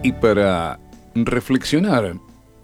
Y para reflexionar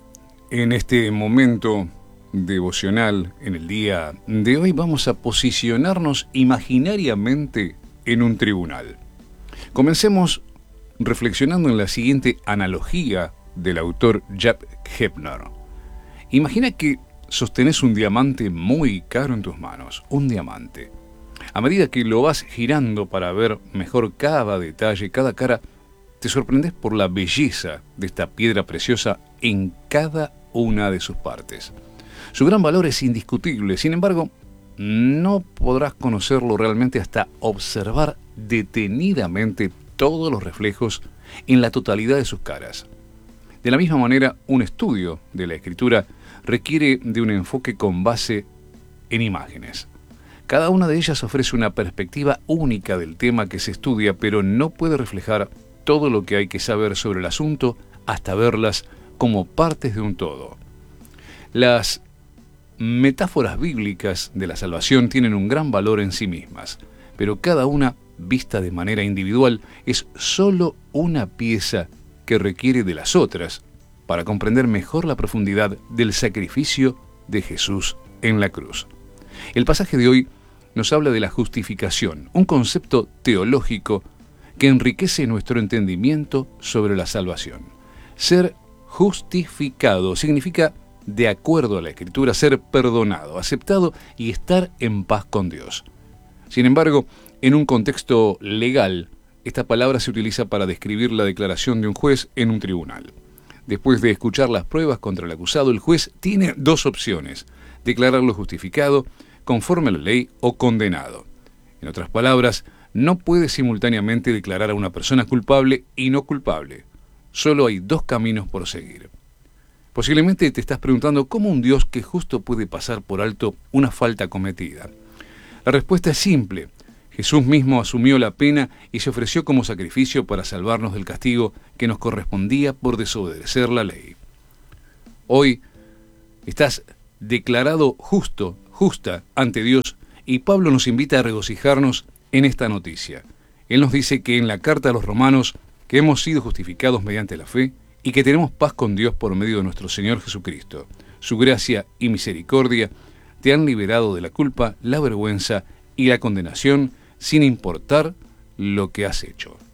en este momento devocional, en el día de hoy, vamos a posicionarnos imaginariamente en un tribunal. Comencemos reflexionando en la siguiente analogía del autor Jack Hebner. Imagina que sostenés un diamante muy caro en tus manos, un diamante. A medida que lo vas girando para ver mejor cada detalle, cada cara, te sorprendes por la belleza de esta piedra preciosa en cada una de sus partes. Su gran valor es indiscutible, sin embargo, no podrás conocerlo realmente hasta observar detenidamente todos los reflejos en la totalidad de sus caras. De la misma manera, un estudio de la escritura requiere de un enfoque con base en imágenes. Cada una de ellas ofrece una perspectiva única del tema que se estudia, pero no puede reflejar todo lo que hay que saber sobre el asunto hasta verlas como partes de un todo. Las metáforas bíblicas de la salvación tienen un gran valor en sí mismas, pero cada una, vista de manera individual, es solo una pieza que requiere de las otras para comprender mejor la profundidad del sacrificio de Jesús en la cruz. El pasaje de hoy nos habla de la justificación, un concepto teológico que enriquece nuestro entendimiento sobre la salvación. Ser justificado significa, de acuerdo a la Escritura, ser perdonado, aceptado y estar en paz con Dios. Sin embargo, en un contexto legal, esta palabra se utiliza para describir la declaración de un juez en un tribunal. Después de escuchar las pruebas contra el acusado, el juez tiene dos opciones: declararlo justificado, conforme a la ley, o condenado. En otras palabras, no puede simultáneamente declarar a una persona culpable y no culpable. Solo hay dos caminos por seguir. Posiblemente te estás preguntando cómo un Dios que es justo puede pasar por alto una falta cometida. La respuesta es simple. Jesús mismo asumió la pena y se ofreció como sacrificio para salvarnos del castigo que nos correspondía por desobedecer la ley. Hoy estás declarado justo, justa ante Dios, y Pablo nos invita a regocijarnos en esta noticia. Él nos dice que en la carta a los Romanos que hemos sido justificados mediante la fe y que tenemos paz con Dios por medio de nuestro Señor Jesucristo. Su gracia y misericordia te han liberado de la culpa, la vergüenza y la condenación sin importar lo que has hecho.